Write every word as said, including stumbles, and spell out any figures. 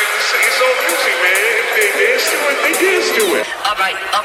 it's, it's all music, man. If they dance to it, they dance to it. All right. All